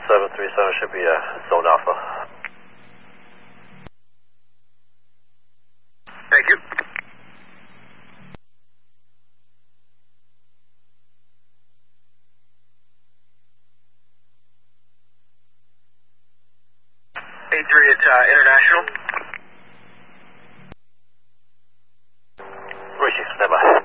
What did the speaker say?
737 should be Zone Alpha. Thank you. A3 at International. Reaching, standby.